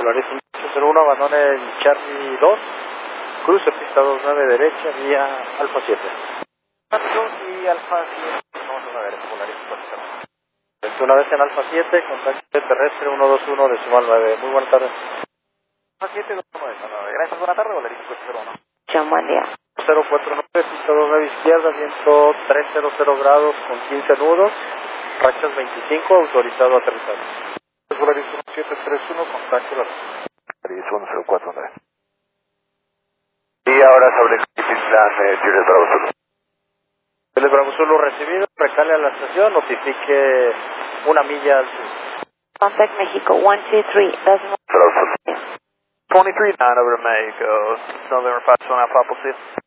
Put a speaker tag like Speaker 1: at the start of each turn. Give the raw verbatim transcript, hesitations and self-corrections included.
Speaker 1: Polaris cero uno, abandone Charlie dos, cruce pista dos nueve derecha, vía Alfa siete. Y Alfa siete, vamos a ver, Polaris cero uno. Una vez en Alfa siete, contacto terrestre uno dos uno, decimal nueve. Muy buenas tardes. Alfa siete, dos nueve, gracias, buenas tardes, Polaris cero uno.
Speaker 2: John, buen día.
Speaker 1: cero cuatro nueve, pista dos nueve izquierda, viento trescientos grados con quince nudos, rachas veinticinco, autorizado a aterrizar. Polaris siete tres uno, contacto la Polaris cero cuatro nueve.
Speaker 3: Y ahora sobre Plan eh, Julius Bravo Zulu.
Speaker 1: El Bravo Zulu recibido, recale a la estación, notifique una milla al sur.
Speaker 2: Contact Mexico one two three, decimal.
Speaker 3: Bravo Zulu.
Speaker 1: twenty-three nine over to Mexico, November five one Alpha Apple